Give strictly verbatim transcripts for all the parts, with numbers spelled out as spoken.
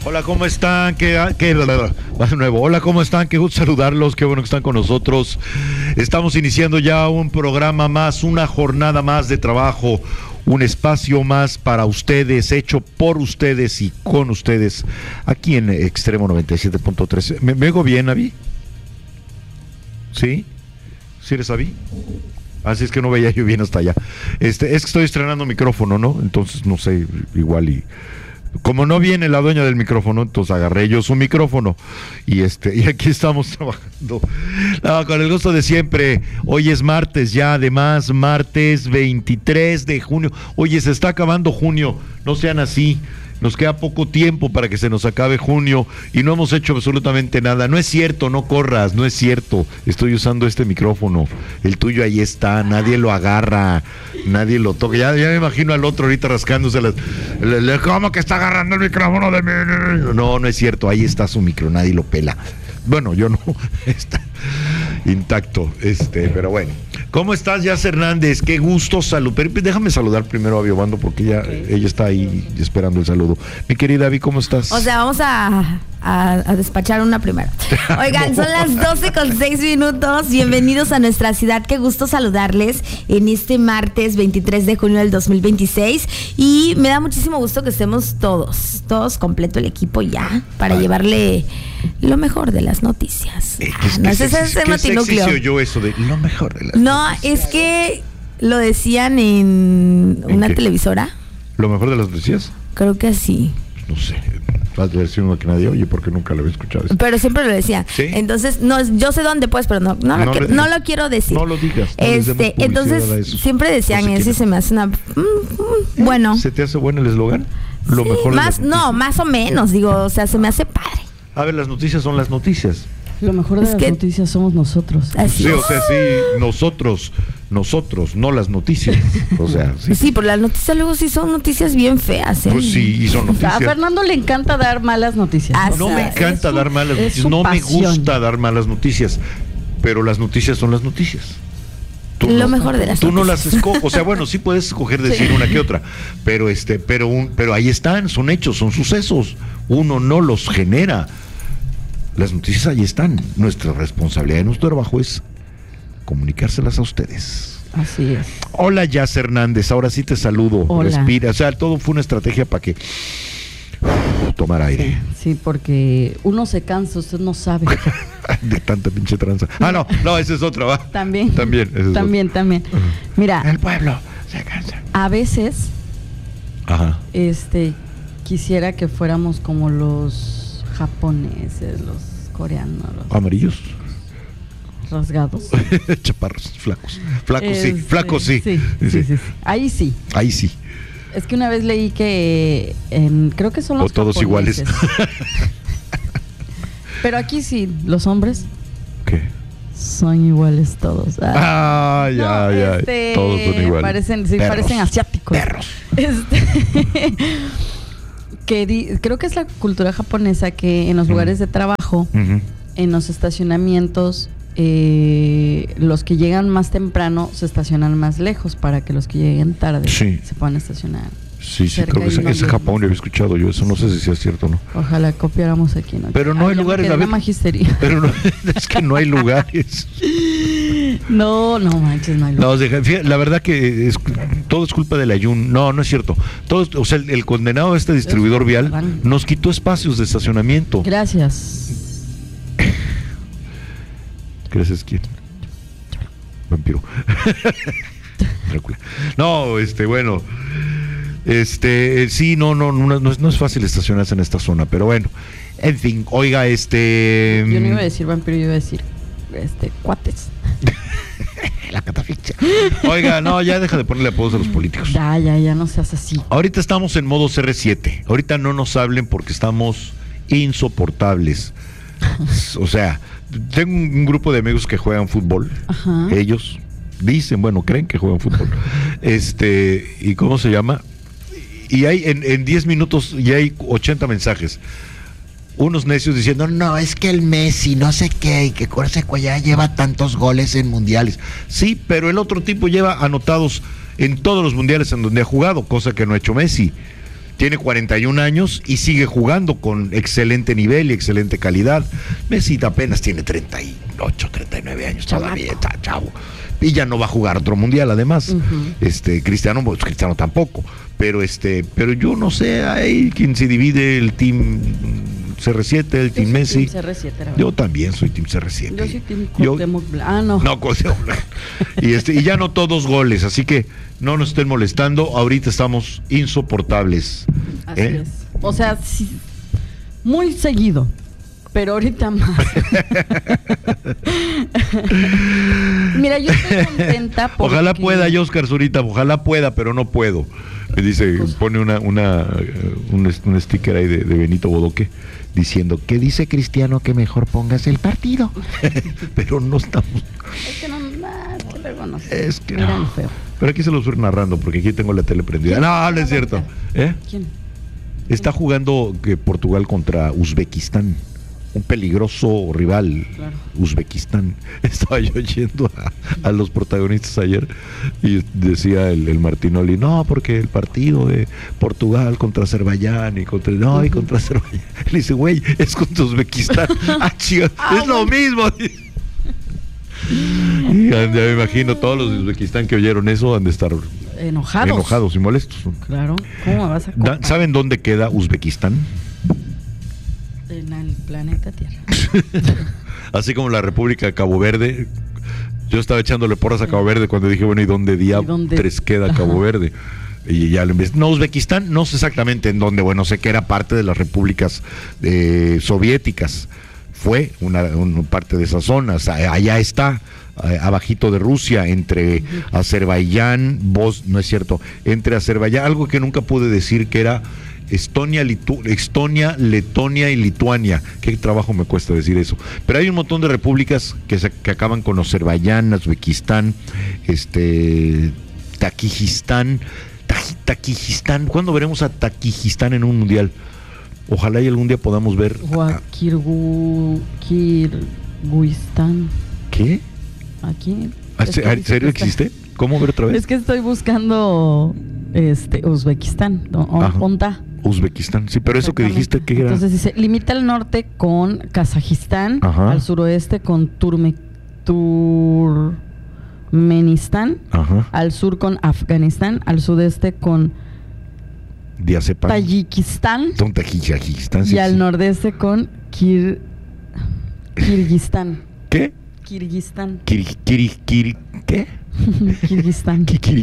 Hola, ¿cómo están? ¿Qué, qué, de nuevo. Hola, ¿cómo están? Qué gusto saludarlos, qué bueno que están con nosotros. Estamos iniciando ya un programa más, una jornada más de trabajo, un espacio más para ustedes, hecho por ustedes y con ustedes, aquí en Extremo noventa y siete punto tres. ¿Me, me oigo bien, Avi? ¿Sí? ¿Sí eres Avi? Así es que no veía yo bien hasta allá. Este, es que estoy estrenando micrófono, ¿no? Entonces, no sé, igual y... Como no viene la dueña del micrófono, entonces agarré yo su micrófono y este y aquí estamos trabajando. No, con el gusto de siempre. Hoy es martes ya, además, martes veintitrés de junio. Oye, se está acabando junio, no sean así. Nos queda poco tiempo para que se nos acabe junio y no hemos hecho absolutamente nada. No es cierto, no corras, no es cierto. Estoy usando este micrófono. El tuyo ahí está, nadie lo agarra, nadie lo toca. Ya, ya me imagino al otro ahorita rascándose las... Le, le, ¿Cómo que está agarrando el micrófono de mí? No, no es cierto, ahí está su micro, nadie lo pela. Bueno, yo no, está intacto, este, pero bueno. ¿Cómo estás, Yas Hernández? Qué gusto saludar. Déjame saludar primero a Biobando porque ella, okay. ella está ahí esperando el saludo. Mi querida Abby, ¿cómo estás? O sea, vamos a, a, a despachar una primera. Oigan, no. Son las doce con seis minutos. Bienvenidos a nuestra ciudad. Qué gusto saludarles en este martes veintitrés de junio del dos mil veintiséis. Y me da muchísimo gusto que estemos todos, todos completo el equipo ya, para Ay. llevarle lo mejor de las noticias. Eh, ah, ¿qué, no qué, sé si es ¿qué matinúcleo. yo eso de lo mejor de las No, noticias? es que lo decían en, ¿En una qué? televisora. ¿Lo mejor de las noticias? Creo que sí. No sé, vas a decir uno que nadie oye porque nunca lo había escuchado. Eso. Pero siempre lo decía. ¿Sí? Entonces, no, yo sé dónde pues, pero no, no, No lo, le- que, no lo quiero decir. No lo digas. No les demos Este, publicidad entonces, a eso. siempre decían No sé eso quién y es. se me hace una... mm, mm, bueno. ¿Se te hace bueno el eslogan? Lo Sí, mejor de más, las no, noticias. más o menos, digo, o sea, se me hace padre. A ver, las noticias son las noticias. Lo mejor de Es las que- noticias somos nosotros. Así Sí, es. o sea, sí, nosotros, nosotros, no las noticias. O sea, sí. Sí, pero las noticias luego sí son noticias bien feas, ¿eh? Pues sí, y son A noticias. Fernando le encanta dar malas noticias. Ah, No sí. me encanta Es su- dar malas es noticias, su no me pasión. gusta dar malas noticias, pero las noticias son las noticias. Tú Lo no, mejor de las tú no las noticias. escoges, o sea, bueno, sí puedes escoger decir Sí. una que otra, pero este, pero un, pero ahí están, son hechos, son sucesos. Uno no los genera. Las noticias ahí están. Nuestra responsabilidad y nuestro trabajo es comunicárselas a ustedes. Así es. Hola, Yas Hernández, ahora sí te saludo. Hola. Respira, o sea, todo fue una estrategia para que uf, tomar aire. Sí, sí, porque uno se cansa, usted no sabe. De tanta pinche tranza. Ah, no, no, esa es otra, va. También. También, esa es También, también. Mira, El pueblo se cansa. a veces, Ajá. este, quisiera que fuéramos como los japoneses, los coreanos, los Amarillos. rasgados. Chaparros, flacos. Flacos sí, Este, flacos sí. Sí, sí, sí, sí. Ahí sí. Ahí sí. Es que una vez leí que en, creo que son O los todos iguales. japoneses. Pero aquí sí, los hombres ¿Qué? son iguales todos. Ah, ya, No, ya. este, Todos son iguales. Parecen, sí, Perros. parecen asiáticos. Perros. Este, que di- creo que es la cultura japonesa que en los Ujú. lugares de trabajo, Ujú. en los estacionamientos, eh, los que llegan más temprano se estacionan más lejos para que los que lleguen tarde Sí. se puedan estacionar. Sí, sí, cerca creo que y es, no es llegan. Japón, lo había escuchado yo, eso no sé si sea cierto o no. Ojalá copiáramos aquí, ¿no? Pero no hay ya me lugares, quedé a en la ver. magistería. Pero no, es que no hay lugares. No, no manches, no hay No, lugares. deja- fíjate, la verdad que es, todo es culpa del Ayun. No, no es cierto. Todo, es- o sea, el, el condenado de este distribuidor vial van. nos quitó espacios de estacionamiento. Gracias. ¿Crees quién? Vampiro. Drácula. No, este, bueno. Este, eh, sí, no, no, no, no es, no es fácil estacionarse en esta zona, pero bueno. En fin, oiga, este. Yo no iba a decir vampiro, yo iba a decir este cuates. La catafixia. Oiga, no, ya deja de ponerle apodos a los políticos. Ya, ya, ya no seas así. Ahorita estamos en modo C R siete. Ahorita no nos hablen porque estamos insoportables. O sea, tengo un grupo de amigos que juegan fútbol. Ajá. Ellos dicen, bueno, creen que juegan fútbol. Este, ¿y cómo se llama? Y hay en, en diez minutos ya hay ochenta mensajes. Unos necios diciendo, no, es que el Messi, no sé qué, y que Corseco ya lleva tantos goles en mundiales. Sí, pero el otro tipo lleva anotados en todos los mundiales en donde ha jugado, cosa que no ha hecho Messi. tiene cuarenta y un años y sigue jugando con excelente nivel y excelente calidad. Messi apenas tiene treinta y ocho, treinta y nueve años, Chamaco. todavía está chavo. Y ya no va a jugar otro mundial, además. Uh-huh. Este, Cristiano, pues Cristiano tampoco. Pero este, pero yo no sé, hay quien se divide el team C R siete, el yo team Messi. Team C R siete, yo también soy team C R siete. Yo soy team Cuauhtémoc Blanco. Ah, no. No, Cuauhtémoc Blanco. y este, y ya no todos goles, así que no nos estén molestando. Ahorita estamos insoportables. Así ¿eh? es. O sea, sí, muy seguido. Pero ahorita más. Mira, yo estoy contenta porque... Ojalá pueda yo, Oscar Zurita, ojalá pueda, pero no puedo. Me dice, pues... pone una, una un, un sticker ahí de, de Benito Bodoque diciendo, ¿qué dice Cristiano que mejor pongas el partido? Pero no estamos... Es que no, nah, es que luego no sé. Es que Miran no. Feo. Pero aquí se lo estoy narrando porque aquí tengo la tele prendida. No, no es cierto. ¿Eh? ¿Quién? Está jugando que Portugal contra Uzbekistán. Un peligroso rival, claro. Uzbekistán. Estaba yo yendo a, a los protagonistas ayer y decía el, el Martinoli, no, porque el partido de Portugal contra Azerbaiyán y contra no, y contra Azerbaiyán. Le dice, güey, es contra Uzbekistán. Ah, chica, ah, es lo mismo. Y ya me imagino todos los de Uzbekistán que oyeron eso han de estar enojados, enojados y molestos. Claro, ¿cómo me vas a da, ¿Saben dónde queda Uzbekistán? En el planeta Tierra. Así como la República de Cabo Verde. Yo estaba echándole porras a Cabo Verde cuando dije, bueno, ¿y dónde diablos queda Cabo Ajá. Verde? Y ya lo investigué. No, Uzbekistán, no sé exactamente en dónde, bueno, sé que era parte de las repúblicas eh, soviéticas. Fue una, una parte de esas zonas. Allá está, abajito de Rusia, entre uh-huh. Azerbaiyán, Bos, no es cierto, entre Azerbaiyán, algo que nunca pude decir que era Estonia, Litu- Estonia, Letonia y Lituania. Qué trabajo me cuesta decir eso. Pero hay un montón de repúblicas que, se, que acaban con Azerbaiyán, Uzbekistán, este, Tajikistán, Tajikistán. ¿Cuándo veremos a Tajikistán en un mundial? Ojalá y algún día podamos ver. O a Kirgu, Kirguistán. ¿Qué? Aquí. ¿En serio existe? ¿Cómo ver otra vez? Es que estoy buscando este Uzbekistán. ¿Onta? Uzbekistán, sí, pero eso que dijiste que era. Entonces dice, limita al norte con Kazajistán, Ajá. al suroeste con Turme, Turmenistán, Ajá. al sur con Afganistán, al sudeste con Diazepam. Tayikistán, Tajikistán sí, y al sí. nordeste con Kir, Kirguistán. ¿Qué? Kirguistán. Kir, kir, kir, ¿Qué? Kirguistán.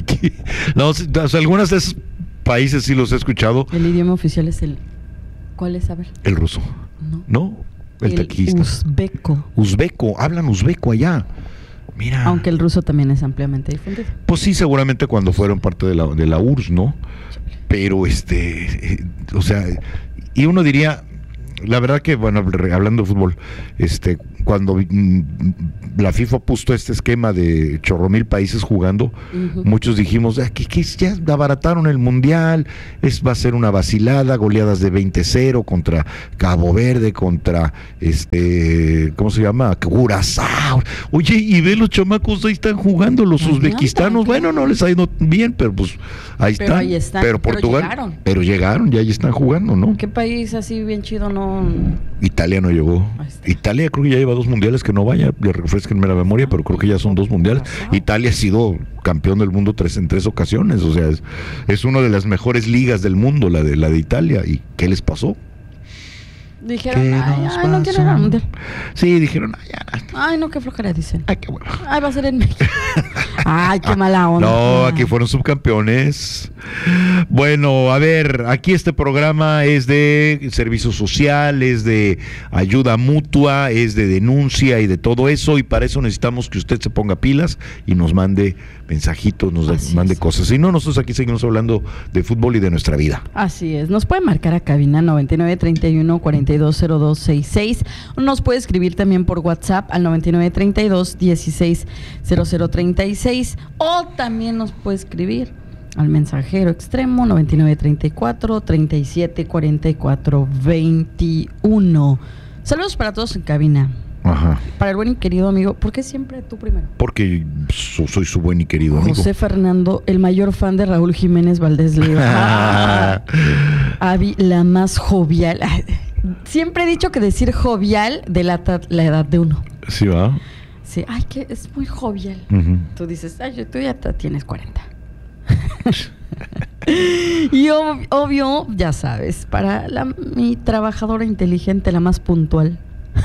No, o sea, algunas de esos países sí los he escuchado. El idioma oficial es el... ¿Cuál es? A ver. El ruso. No. ¿No? El, el taquista. uzbeco. Uzbeco, hablan uzbeco allá. Mira. Aunque el ruso también es ampliamente difundido. Pues sí, seguramente cuando fueron parte de la, de la U R S S, ¿no? Pero este, eh, o sea, y uno diría, la verdad que, bueno, hablando de fútbol, este, cuando mm, la FIFA puso este esquema de chorro mil países jugando, uh-huh. muchos dijimos, ah, que, que ya abarataron el mundial, es, va a ser una vacilada, goleadas de veinte cero contra Cabo Verde, contra este, ¿cómo se llama? Curazao. Oye, y ve los chamacos ahí están jugando, los uzbekistanos, bueno, no les ha ido bien, pero pues ahí pero están. Ahí están. Pero Portugal, pero llegaron. pero llegaron, ya ahí están jugando, ¿no? ¿Qué país así bien chido no? Italia no llegó. Italia creo que ya lleva dos mundiales, que no vaya, le refresquenme la memoria, pero creo que ya son dos mundiales. Italia ha sido campeón del mundo tres en tres ocasiones, o sea, es, es una de las mejores ligas del mundo, la de la de Italia. ¿Y qué les pasó? Dijeron, ay, ay no quiero ir al mundial. Sí, dijeron, ay, ya. Ay, no, qué flojera, dicen. Ay, qué bueno. Ay, va a ser en México. Ay, qué mala onda. No, aquí fueron subcampeones. Bueno, a ver, aquí este programa es de servicio social, es de ayuda mutua, es de denuncia y de todo eso, y para eso necesitamos que usted se ponga pilas y nos mande mensajitos, nos Así mande es. cosas. Si no, nosotros aquí seguimos hablando de fútbol y de nuestra vida. Así es. Nos puede marcar a cabina noventa y nueve, treinta y uno, cuarenta y dos, cero dos sesenta y seis. Nos puede escribir también por WhatsApp al noventa y nueve, treinta y dos, dieciséis, cero cero treinta y seis, o también nos puede escribir al mensajero extremo noventa y nueve, treinta y cuatro, treinta y siete, cuarenta y cuatro, veintiuno. Saludos para todos en cabina. Ajá. Para el buen y querido amigo, ¿por qué siempre tú primero? Porque so- soy su buen y querido amigo. José Fernando, el mayor fan de Raúl Jiménez Valdés Leiva. Ah, Avi, la más jovial. Siempre he dicho que decir jovial delata la edad de uno. Sí, va. Sí, ay, que es muy jovial. Uh-huh. Tú dices, ay, tú ya te- tienes cuarenta. Y ob- obvio, ya sabes, para la, mi trabajadora inteligente, la más puntual.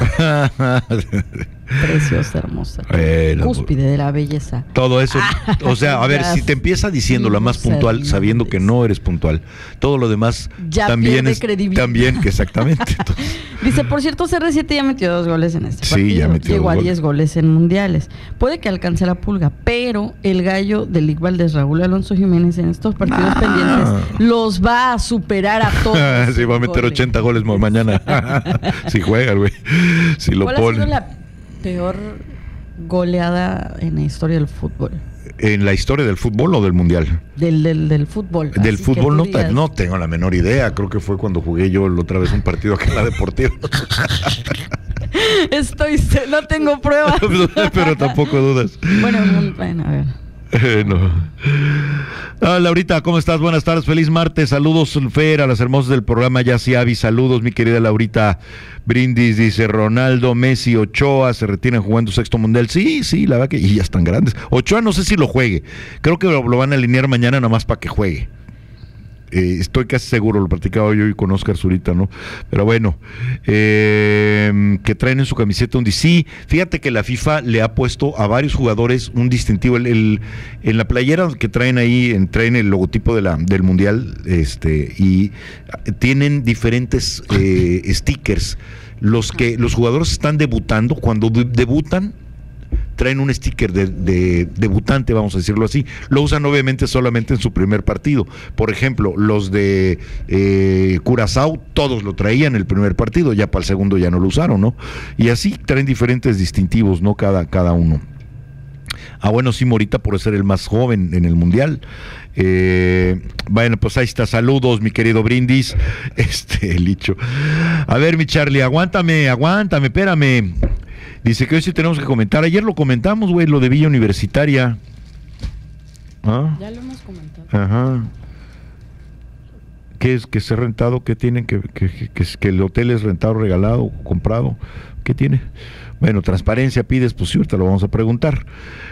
Preciosa, hermosa. Bueno, cúspide de la belleza. Todo eso, o sea, a ver, si te empieza diciendo la más puntual, sabiendo que no eres puntual, todo lo demás ya también pierde es credibilidad. también que exactamente. Entonces, Dice, por cierto, C R siete ya metió dos goles en este Sí, partido. ya metió Llegó dos a goles. diez goles en mundiales. Puede que alcance la pulga, pero el gallo del Lic Valdés, Raúl Alonso Jiménez, en estos partidos Ah. pendientes, los va a superar a todos. sí, va a meter Goles. ochenta goles mo- mañana. Si juega, güey. Si lo ¿Cuál ha sido pone. la peor goleada en la historia del fútbol? ¿En la historia del fútbol o del mundial? Del, del, del fútbol. Del Así que fútbol tú no, digas, no tengo la menor idea. Creo que fue cuando jugué yo la otra vez un partido acá en la Deportiva. Estoy, se- no tengo pruebas. Pero tampoco dudas. Bueno, un- bueno, a ver. Eh, no. Ah, Laurita, ¿cómo estás? Buenas tardes, feliz martes. Saludos, Fer, a las hermosas del programa Yasi Avi. Saludos, mi querida Laurita. Brindis, dice Ronaldo, Messi, Ochoa se retiran jugando sexto mundial. Sí, sí, la verdad que y ya están grandes. Ochoa no sé si lo juegue. Creo que lo, lo van a alinear mañana nada más para que juegue. Eh, estoy casi seguro, lo platicaba yo y con Oscar Zurita, ¿no? Pero bueno, eh, que traen en su camiseta un D C. Fíjate que la FIFA le ha puesto a varios jugadores un distintivo. El, el- en la playera que traen ahí, en- traen el logotipo de la, del Mundial, este, y tienen diferentes eh, stickers. Los que los jugadores están debutando, cuando de- debutan, traen un sticker de, de debutante, vamos a decirlo así. Lo usan obviamente solamente en su primer partido. Por ejemplo, los de eh, Curazao, todos lo traían el primer partido, ya para el segundo ya no lo usaron, ¿no? Y así traen diferentes distintivos, ¿no? Cada, cada uno. Ah, bueno, sí, Morita, por ser el más joven en el Mundial. Eh, bueno, pues ahí está. Saludos, mi querido Brindis. Este, Licho. A ver, mi Charlie, aguántame, aguántame, espérame. Dice que hoy sí tenemos que comentar. Ayer lo comentamos, güey, lo de Villa Universitaria. ¿Ah? Ya lo hemos comentado. Ajá. ¿Qué es? ¿Que se ha rentado? ¿Qué tienen? ¿Que, que, que, que, que el hotel es rentado, regalado, comprado? ¿Qué tiene? Bueno, transparencia pides, pues sí, ahorita lo vamos a preguntar.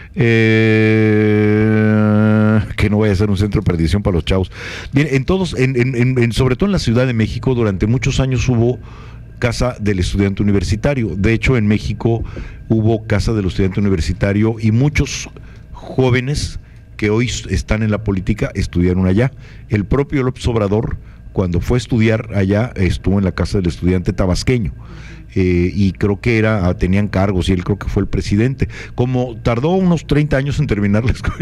Eh, que no vaya a ser un centro de perdición para los chavos. Bien, en todos, en, en, en, en, sobre todo en la Ciudad de México, durante muchos años hubo Casa del Estudiante Universitario. De hecho, en México hubo Casa del Estudiante Universitario y muchos jóvenes que hoy están en la política estudiaron allá. El propio López Obrador, cuando fue a estudiar allá, estuvo en la Casa del Estudiante tabasqueño. Eh, y creo que era tenían cargos y él creo que fue el presidente. Como tardó unos treinta años en terminar la escuela,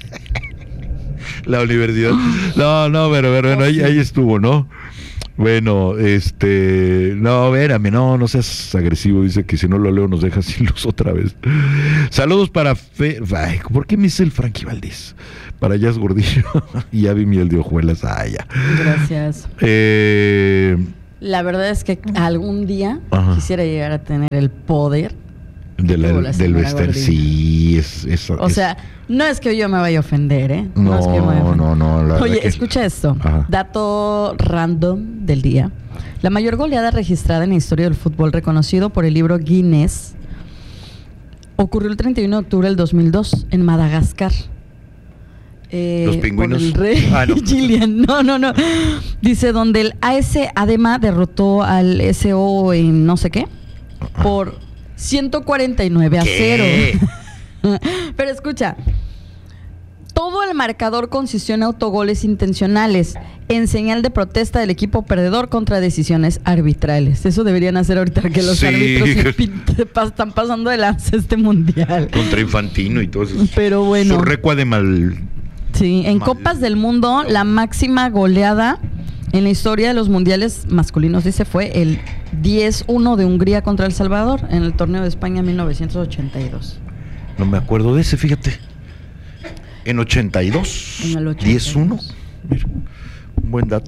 la universidad. No, no, pero, pero bueno, ahí, ahí estuvo, ¿no? Bueno, este, no, espérame, no, no seas agresivo, dice que si no lo leo nos deja sin luz otra vez. Saludos para Fe, ay, ¿por qué me dice el Frankie Valdés? Para Jazz Gordillo y ya vi miel de hojuelas, ah, ya. Gracias. Eh, La verdad es que algún día Ajá. quisiera llegar a tener el poder de la- Tuvo la del señora Western, Gordillo. sí, es, es, O es- sea, no es que yo me vaya a ofender, ¿eh? No, es que yo me vaya a ofender. no, no, la verdad Oye, que- escucha esto. Ajá. Dato random del día. La mayor goleada registrada en la historia del fútbol, reconocido por el libro Guinness, ocurrió el treinta y uno de octubre del dos mil dos en Madagascar. Eh, ¿Los pingüinos? por el rey Ah, no. Gillian. No, no, no. Dice, donde el A S Adema derrotó al S O en no sé qué por ciento cuarenta y nueve a cero. ¿Qué? Pero escucha, todo el marcador consistió en autogoles intencionales en señal de protesta del equipo perdedor contra decisiones arbitrales. Eso deberían hacer ahorita que los Sí. árbitros se pin- te pa- están pasando de lanza este mundial. Contra Infantino y todo eso. Pero bueno. Su recua de mal. Sí, en Mal- Copas del Mundo, la máxima goleada en la historia de los mundiales masculinos, dice, fue el diez uno de Hungría contra El Salvador en el torneo de España mil novecientos ochenta y dos. No me acuerdo de ese, fíjate. En ochenta y dos. En el ochenta y dos. diez uno. Mira, un buen dato. Es que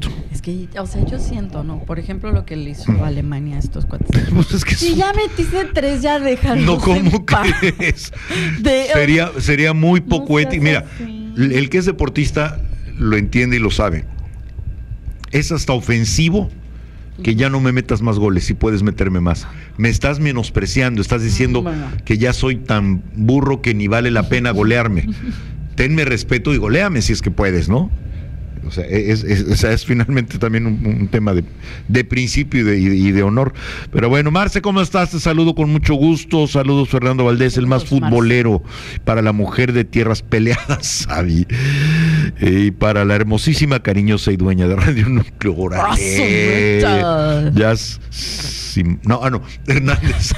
que, o sea, yo siento, ¿no? Por ejemplo, lo que le hizo a Alemania a estos cuates. Pues es que Si son- ya metiste tres, ya déjalo. No, ¿cómo crees? De- sería, sería muy No poco seas ético. Mira, así. el que es deportista lo entiende y lo sabe. Es hasta ofensivo que ya no me metas más goles, si puedes meterme más. Me estás menospreciando, estás diciendo Bueno. que ya soy tan burro que ni vale la pena golearme. Tenme respeto y goléame si es que puedes, ¿no? O sea, es, es, o sea, es finalmente también un, un tema de, de principio y de, y, de, y de honor. Pero bueno, Marce, ¿cómo estás? Te saludo con mucho gusto. Saludos, Fernando Valdés, el más Saludos, futbolero para la mujer de tierras peleadas, Sabi. Eh, y para la hermosísima, cariñosa y dueña de Radio Núcleo. Órale. ¡Ah, su Ya s- sim- no, ah, no, Hernández.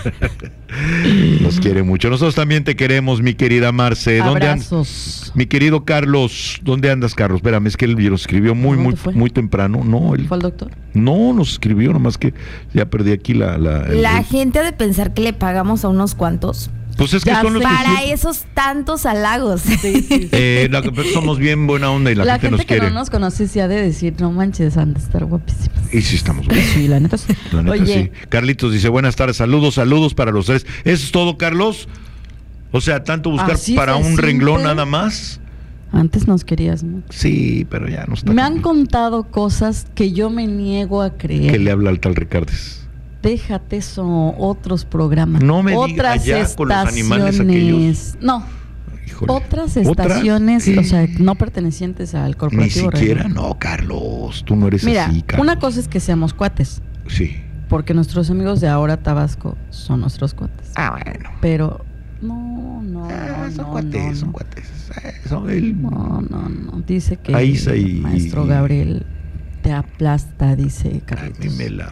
Nos quiere mucho. Nosotros también te queremos, mi querida Marce. ¿Dónde andas? Abrazos. Mi querido Carlos, ¿dónde andas, Carlos? Espérame, es que él lo escribió muy, ¿Dónde muy, fue? muy temprano. No, él, ¿Fue al doctor? no nos escribió, nomás que ya perdí aquí la... La, el- La el- gente ha de pensar que le pagamos a unos cuantos pues es que Ya son los sé. que... para esos tantos halagos. Sí, sí, sí. Eh, la que- somos bien buena onda y la, La, gente, gente, nos que quiere. no nos conoce sí ha de decir, no manches, han de estar guapísimas. Y sí estamos buenos. Sí, la neta sí. La neta, Oye, sí. Carlitos dice, buenas tardes, saludos, saludos para los tres. ¿Eso es todo, Carlos? O sea, tanto buscar Así para se un siente. renglón nada más. antes nos querías mucho. Sí, pero ya no está. Me han conmigo. contado cosas que yo me niego a creer. Que le habla al tal Ricardes. Déjate eso, otros programas. No me diga, otras allá estaciones. con los animales aquellos. No, Híjole. otras ¿Otras? estaciones, ¿Qué? o sea, no pertenecientes al Ni corporativo. siquiera, Radio. no, Carlos, tú no eres Mira, así, Carlos. una cosa es que seamos cuates, Sí. porque nuestros amigos de ahora Tabasco son nuestros cuates. Ah, bueno. Pero no, no, Ah, no, son no, cuates, no, son no. cuates. Eh, son el- No, no, no. Dice que Ahí se- el y- maestro y- Gabriel te aplasta, dice A mí Carlitos. me la...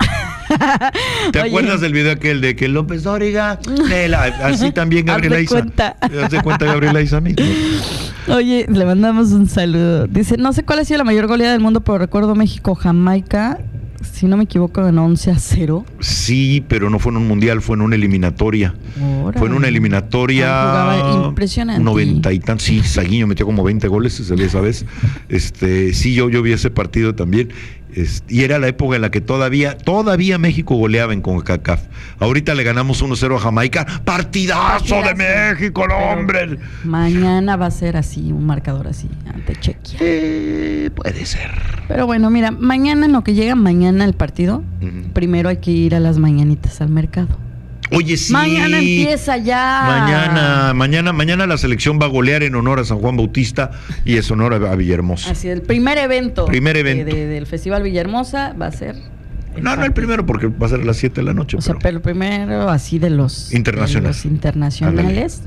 ¿Te Oye. acuerdas del video aquel de que López Dóriga? me la- Así también Haz de Gabriela Isa. cuenta. Haz de cuenta Gabriela Isa mismo. Oye, le mandamos un saludo. Dice, no sé cuál ha sido la mayor goleada del mundo, pero recuerdo México-Jamaica. Si no me equivoco, ganó once a cero. Sí, pero no fue en un mundial, fue en una eliminatoria. Órale. Fue en una eliminatoria. Ah, jugaba impresionante. noventa y tantos. Sí, Saguiño metió como veinte goles esa vez. Este, sí, yo, yo vi ese partido también. Es- y era la época en la que todavía, todavía México goleaba en CONCACAF. Ahorita le ganamos uno cero a Jamaica. ¡Partidazo de México, no, Pero hombre! Mañana va a ser así, un marcador así, ante Chequia. Eh, puede ser. Pero bueno, mira, mañana en lo que llega mañana el partido, Ujú. primero hay que ir a las mañanitas al mercado. Oye, sí. Mañana empieza ya. Mañana, mañana, mañana la selección va a golear en honor a San Juan Bautista y es honor a, a Villahermosa. Así, el primer evento. Primer evento. de- de- del Festival Villahermosa va a ser. No, no el partido. primero porque va a ser a las siete de la noche. O sea, pero- pero el primero así de los Internacional. de los internacionales.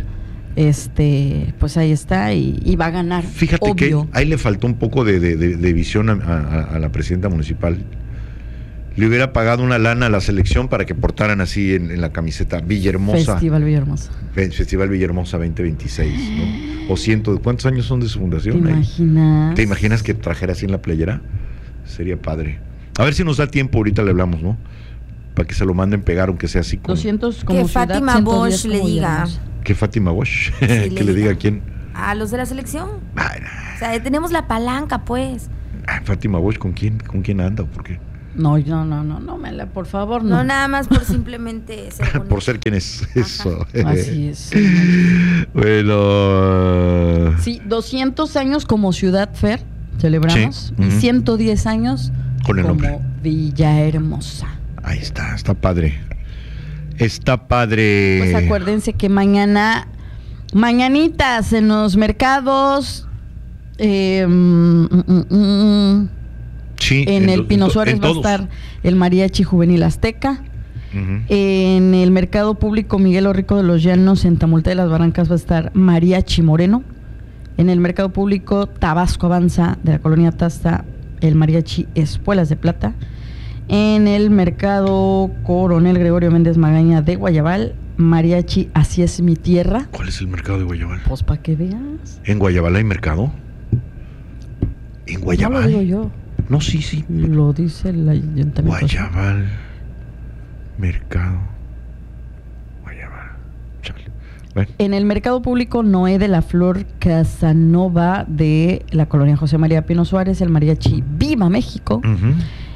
Este, pues ahí está y, y va a ganar. Fíjate obvio. que ahí le faltó un poco de, de- de- de visión a, a- a la presidenta municipal. Le hubiera pagado una lana a la selección para que portaran así en, en la camiseta Villahermosa. Festival Villahermosa. Fe- Festival Villahermosa veinte veintiséis, ¿no? O ciento, ¿cuántos años son de su ¿Te fundación? Ahí? imaginas? ¿Te imaginas que trajera así en la playera? Sería padre. A ver si nos da tiempo, ahorita le hablamos, ¿no? Para que se lo manden pegar, aunque sea así como... doscientos como Que ciudad, Fátima ciento diez Bosch le como diga. Villahermosa. Que Fátima Bosch, Sí, que le le diga diga. a quién. A los de la selección. Ay, O sea, tenemos la palanca, pues. ay, Fátima Bosch, ¿con quién, con quién anda o por qué? No, no, no, no, no, Mela, por favor, no. No, nada más por simplemente ser bonito. Por ser quien es. Eso. Así es. Bueno. Sí, doscientos años como ciudad Fer, celebramos, Sí. y Ujú. ciento diez años Con el como nombre. Villahermosa. Ahí está, está padre. Está padre. Pues acuérdense que mañana, mañanitas en los mercados, eh, mm, mm, mm, Sí, en el los- Pino to- Suárez en va a todos. estar el Mariachi Juvenil Azteca. Ujú. En el mercado público Miguel Orrico de los Llanos, en Tamulta de las Barrancas, va a estar Mariachi Moreno. En el mercado público Tabasco Avanza de la colonia Tasta, el Mariachi Espuelas de Plata. En el mercado Coronel Gregorio Méndez Magaña de Guayabal, Mariachi Así es mi tierra. ¿Cuál es el mercado de Guayabal? Pues para que veas. ¿En Guayabal hay mercado? ¿En No lo Guayabal? digo yo, No, sí, sí. lo dice el ayuntamiento. Guayabal. Mercado. Guayabal. Chale. Bueno. En el mercado público Noé de la Flor Casanova de la colonia José María Pino Suárez, el Mariachi Viva México. Ujú.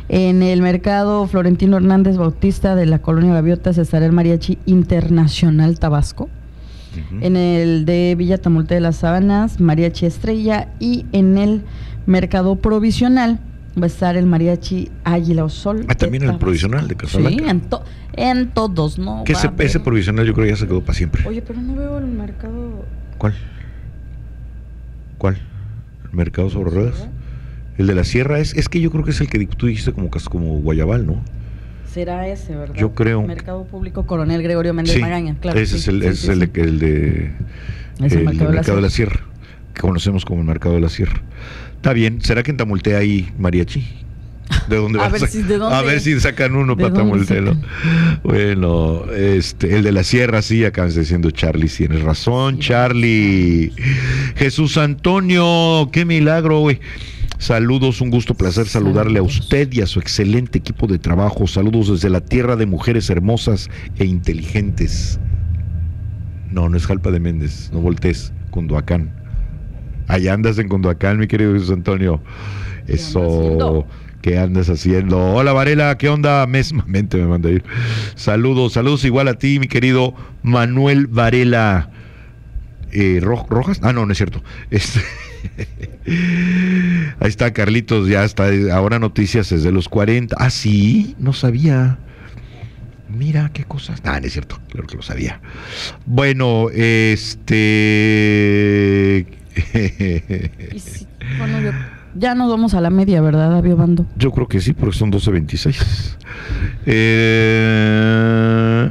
En el mercado Florentino Hernández Bautista de la Colonia Gaviotas estará el Mariachi Internacional Tabasco. Uh-huh. En el de Villa Tamulte de las Sabanas, Mariachi Estrella. Y en el mercado provisional va a estar el Mariachi Águila o Sol. Ah, también el provisional de Casablanca. Sí, en, to- en todos, ¿no? Que ese, ese provisional yo creo que ya se quedó para siempre. Oye, pero no veo el mercado. ¿Cuál? ¿Cuál? ¿El mercado sobre ruedas? El de la Sierra es, es que yo creo que es el que tú dijiste como, como Guayabal, ¿no? Será ese, ¿verdad? Yo creo. Mercado Público Coronel Gregorio Méndez sí, Magaña, claro. Ese sí, es el, sí, ese sí, es el, sí. De, el de Es el, el mercado, de de, mercado la de la Sierra, que conocemos como el Mercado de la Sierra. Está bien, ¿será que en Tamulte hay mariachi? ¿De dónde a, vas ver a, si, ¿de dónde? a ver si sacan uno ¿De para dónde Tamultelo? sacan? Bueno, este, el de la Sierra, sí, acá me está diciendo Charlie, tienes razón, sí, Charlie. Jesús Antonio, qué milagro, güey. Saludos, un gusto, placer saludarle a usted y a su excelente equipo de trabajo. Saludos desde la tierra de mujeres hermosas e inteligentes. No, no es Jalpa de Méndez, no voltees, Cunduacán. Allá andas en Cunduacán, mi querido Jesús Antonio. Eso, ¿qué andas haciendo? Hola Varela, ¿qué onda? Mesmamente me manda a ir. Saludos, saludos igual a ti, mi querido Manuel Varela. Eh, ¿Ro- ¿Rojas? Ah, no, no es cierto. Este... Ahí está Carlitos, ya está. Ahora noticias desde los cuarenta. Ah, sí, no sabía. Mira qué cosas. Ah, no es cierto, claro que lo sabía. Bueno, este. Y sí, bueno, yo, ya nos vamos a la media, ¿verdad, David Bando? Yo creo que sí, porque son doce veintiséis. Eh...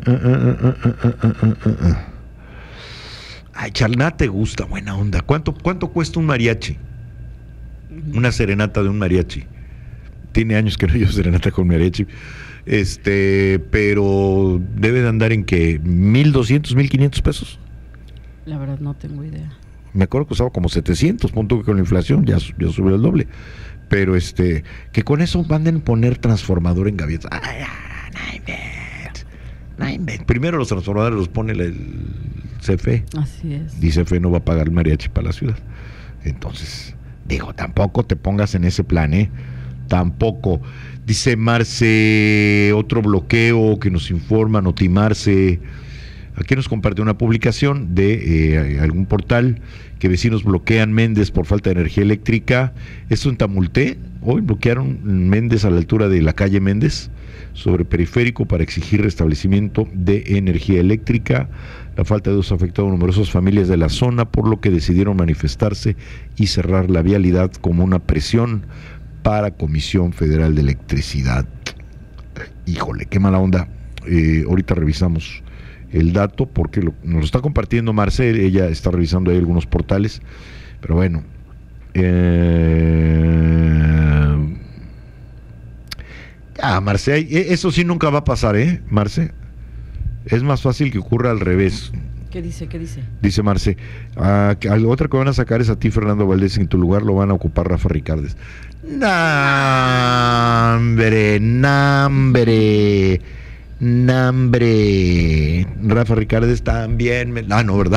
Ay, Charná, te gusta, buena onda. ¿Cuánto, cuánto cuesta un mariachi? Una serenata de un mariachi. Tiene años que no llevo serenata con mariachi. Este, pero debe de andar en que mil doscientos, mil quinientos pesos. La verdad no tengo idea. Me acuerdo que costaba como setecientos, punto que con la inflación ya, ya subió el doble. Pero este, que con eso manden poner transformador en gaviotas. Ay, no inventes, no inventes. Primero los transformadores los pone el C F E. Así es. Y C F E no va a pagar el mariachi para la ciudad. Entonces, digo, tampoco te pongas en ese plan, ¿eh? Tampoco. Dice Marce, otro bloqueo que nos informa, Notimarce. Aquí nos comparte una publicación de eh, algún portal que vecinos bloquean Méndez por falta de energía eléctrica. Esto en Tamulte. Hoy bloquearon Méndez a la altura de la calle Méndez sobre Periférico para exigir restablecimiento de energía eléctrica. La falta de luz ha afectado a numerosas familias de la zona, por lo que decidieron manifestarse y cerrar la vialidad como una presión para Comisión Federal de Electricidad. Híjole, qué mala onda. Eh, ahorita revisamos el dato porque lo, nos lo está compartiendo Marcel, ella está revisando ahí algunos portales, pero bueno. Eh, ah, Marce, eso sí nunca va a pasar, ¿eh, Marce? Es más fácil que ocurra al revés. ¿Qué dice? ¿Qué dice? Dice Marce, ah, que otra que van a sacar es a ti, Fernando Valdés, en tu lugar lo van a ocupar Rafa Ricardes. ¡Nambre! ¡Nambre! ¡Nambre! Rafa Ricardes también. Me... Ah, no, ¿verdad?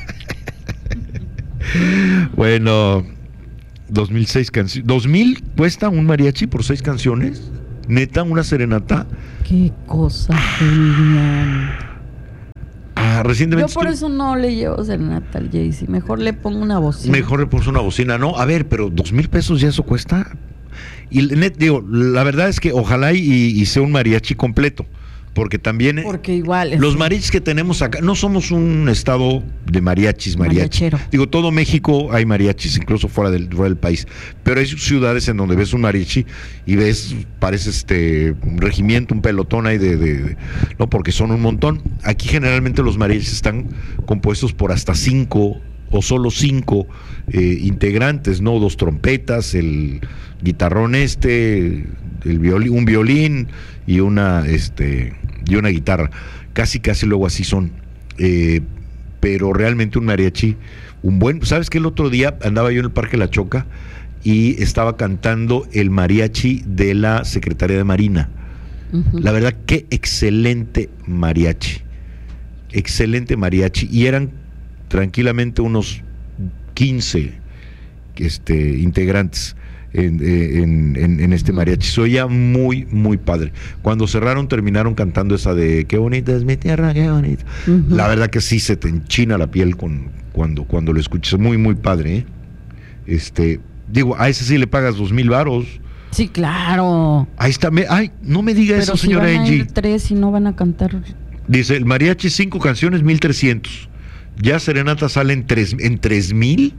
Bueno, dos mil seis canciones. ¿dos mil cuesta un mariachi por seis canciones? ¿Neta, una serenata? Qué cosa, Julián. Ah, recientemente. Yo por eso no le llevo serenata al Jay-Z. Mejor le pongo una bocina. Mejor le pones una bocina, ¿no? A ver, pero dos mil pesos ya eso cuesta. Y net, digo, la verdad es que ojalá y, y sea un mariachi completo. Porque también Porque igual los sí. mariachis que tenemos acá, no somos un estado de mariachis, mariachis. Mariachero. Digo, todo México hay mariachis, incluso fuera del, fuera del país. Pero hay ciudades en donde ves un mariachi y ves, parece este un regimiento, un pelotón ahí de, de, de no, porque son un montón. Aquí generalmente los mariachis están compuestos por hasta cinco o solo cinco eh, integrantes, ¿no? Dos trompetas, el guitarrón este, el violín, un violín y una este y una guitarra. Casi casi luego así son. Eh, pero realmente un mariachi, un buen, ¿sabes qué? El otro día andaba yo en el Parque La Choca y estaba cantando el mariachi de la Secretaría de Marina. Uh-huh. La verdad, qué excelente mariachi. Excelente mariachi. Y eran tranquilamente unos quince este, integrantes. en, en, en, en este mariachi. Se oía muy, muy padre. Cuando cerraron, terminaron cantando esa de qué bonita es mi tierra, qué bonita. Uh-huh. La verdad que sí se te enchina la piel con, cuando, cuando lo escuchas. Muy, muy padre, ¿eh? Este, digo, a ese sí le pagas dos mil varos. Sí, claro. Ahí está. Me, ay, no me diga Pero eso, si señora van a Angie. ir tres y no van a cantar. Dice, el mariachi, cinco canciones, mil trescientos. Ya serenata sale en tres, en tres mil.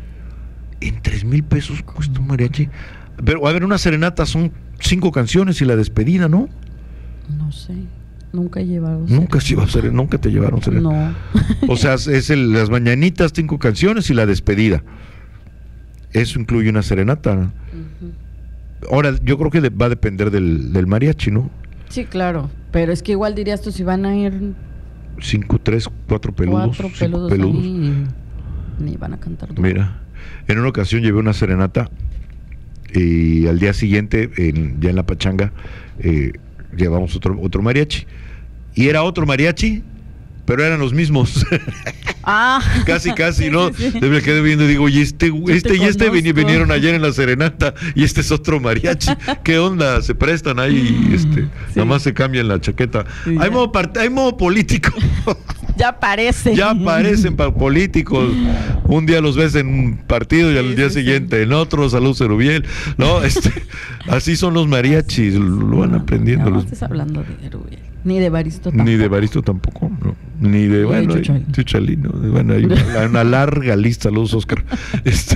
En tres mil pesos cuesta un mariachi. Pero, a ver, una serenata son cinco canciones y la despedida, ¿no? No sé. Nunca he llevado. Nunca se iba a hacer, nunca te llevaron serenata. No. O sea, es el, las mañanitas, cinco canciones y la despedida. Eso incluye una serenata. Uh-huh. Ahora, yo creo que de, va a depender del, del mariachi, ¿no? Sí, claro. Pero es que igual dirías tú si van a ir cinco, tres, cuatro peludos. Cuatro peludos, peludos. Ahí, ni van a cantar duro. Mira, en una ocasión llevé una serenata y al día siguiente, en, ya en la pachanga, eh, llevamos otro, otro mariachi. Y era otro mariachi, pero eran los mismos. Ah. Casi, casi, ¿no? Sí, sí, sí. Me quedé viendo y digo, y este, este y este vin- vinieron ayer en la serenata y este es otro mariachi. ¿Qué onda? Se prestan ahí, este, sí. Nomás se cambian la chaqueta. Sí, hay, modo part- hay modo político. Ya parecen. Ya parecen pa- políticos. Un día los ves en un partido y al sí, día sí, siguiente sí. en otro. Salud, Cerubiel. No, este, así son los mariachis. Lo van aprendiendo. No, no los... estás hablando de Cerubiel. Ni de Baristo tampoco. Ni de Baristo tampoco. No. Ni de, bueno, Chuchalí. Chuchalí, ¿no? Bueno, hay una, una larga lista. Saludos, Oscar. Este,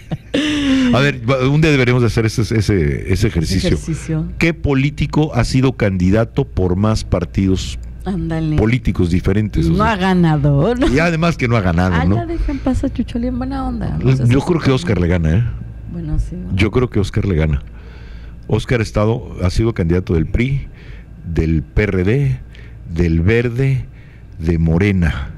a ver, un día deberíamos de hacer ese, ese, ese ejercicio. ejercicio. ¿Qué político ha sido candidato por más partidos Ándale. políticos diferentes? No o sea, ha ganado. ¿No? Y además que no ha ganado, ah, ¿no? ya dejan pasar Chuchalí en buena onda. No sé Yo si creo que Oscar le gana, ¿eh? Bueno, sí. Bueno. Yo creo que Oscar le gana. Oscar ha, estado, ha sido candidato del P R I, del P R D, del Verde, de Morena.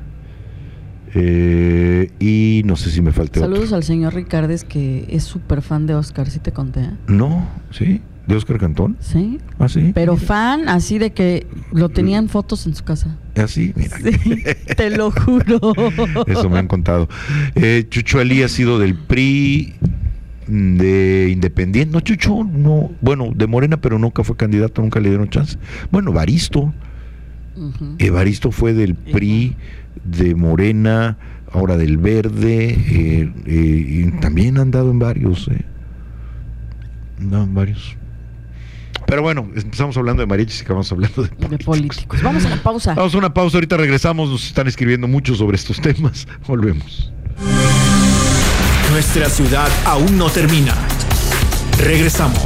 Eh, y no sé si me falta Saludos otro. al señor Ricardes, que es súper fan de Oscar, ¿sí te conté? ¿Eh? No, ¿sí? ¿De Oscar Cantón? Sí. ¿Ah, sí? Pero fan, así de que lo tenían fotos en su casa. ¿Así? Mira. Sí, te lo juro. Eso me han contado. Eh, Chucho Ali ha sido del P R I, de Independiente. No, Chucho, no. Bueno, de Morena, pero nunca fue candidato, nunca le dieron chance. Bueno, Baristo. Uh-huh. Evaristo fue del P R I, de Morena, ahora del Verde, eh, eh, y también han dado en varios, eh. No, en varios. Pero bueno, empezamos hablando de mariachis y acabamos hablando de políticos. de políticos. Vamos a la pausa. Vamos a una pausa, ahorita regresamos, nos están escribiendo mucho sobre estos temas. Volvemos. Nuestra ciudad aún no termina. Regresamos.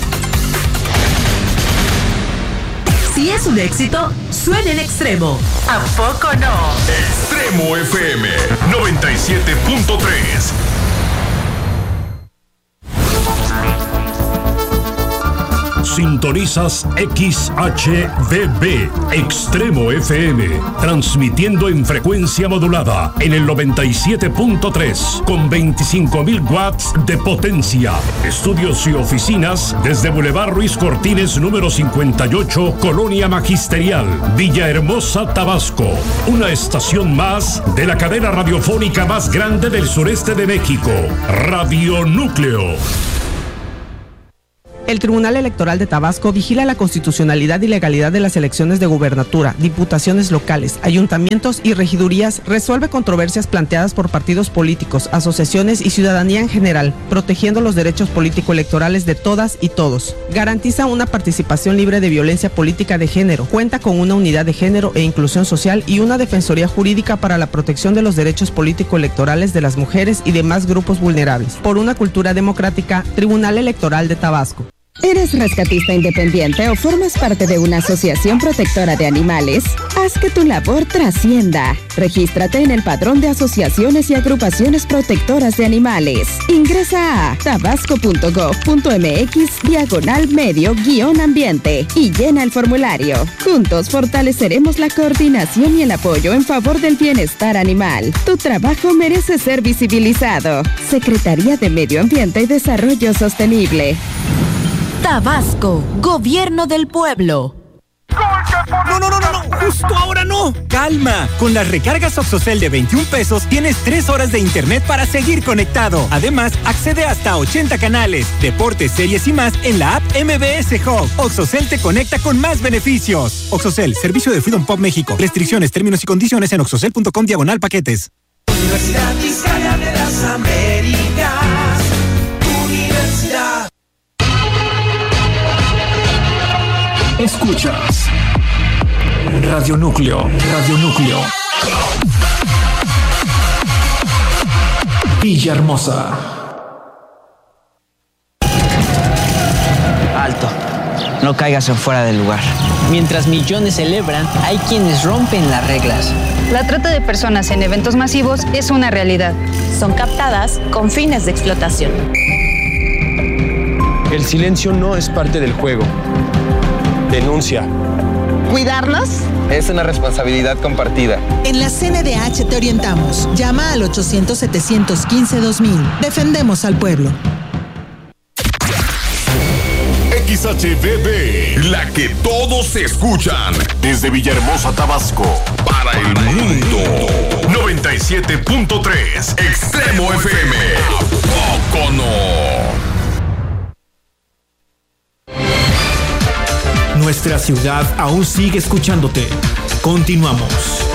Si es un éxito, suena en Extremo. ¿A poco no? Extremo F M noventa y siete punto tres. Sintonizas X H V B, Extremo F M, transmitiendo en frecuencia modulada en el noventa y siete punto tres, con veinticinco mil watts de potencia. Estudios y oficinas desde Boulevard Ruiz Cortines, número cincuenta y ocho, Colonia Magisterial, Villahermosa, Tabasco. Una estación más de la cadena radiofónica más grande del sureste de México, Radio Núcleo. El Tribunal Electoral de Tabasco vigila la constitucionalidad y legalidad de las elecciones de gubernatura, diputaciones locales, ayuntamientos y regidurías, resuelve controversias planteadas por partidos políticos, asociaciones y ciudadanía en general, protegiendo los derechos político-electorales de todas y todos. Garantiza una participación libre de violencia política de género, cuenta con una unidad de género e inclusión social y una defensoría jurídica para la protección de los derechos político-electorales de las mujeres y demás grupos vulnerables. Por una cultura democrática, Tribunal Electoral de Tabasco. ¿Eres rescatista independiente o formas parte de una asociación protectora de animales? Haz que tu labor trascienda. Regístrate en el Padrón de Asociaciones y Agrupaciones Protectoras de Animales. Ingresa a tabasco punto gov punto mx diagonal medio guión ambiente y llena el formulario. Juntos fortaleceremos la coordinación y el apoyo en favor del bienestar animal. Tu trabajo merece ser visibilizado. Secretaría de Medio Ambiente y Desarrollo Sostenible. Tabasco, Gobierno del Pueblo. ¡Gol no, no, no, no, no, justo ahora no. Calma, con las recargas Oxocel de veintiún pesos tienes tres horas de internet para seguir conectado. Además, accede hasta a ochenta canales, deportes, series y más en la app M B S Hub. Oxocel te conecta con más beneficios. Oxocel, servicio de Freedom Pop México. Restricciones, términos y condiciones en oxocel punto com diagonal paquetes. Universidad Vizcaya de las Américas. Universidad. Escuchas Radio Núcleo, Radio Núcleo. Villahermosa. Alto. No caigas en fuera del lugar. Mientras millones celebran, hay quienes rompen las reglas. La trata de personas en eventos masivos es una realidad. Son captadas con fines de explotación. El silencio no es parte del juego. Denuncia. ¿Cuidarnos? Es una responsabilidad compartida. En la C N D H te orientamos. Llama al ochocientos, setecientos quince, dos mil. Defendemos al pueblo. X H B B, la que todos escuchan. Desde Villahermosa, Tabasco, para el mundo. noventa y siete punto tres, Extremo F M. ¿A poco no? Nuestra ciudad aún sigue escuchándote. Continuamos.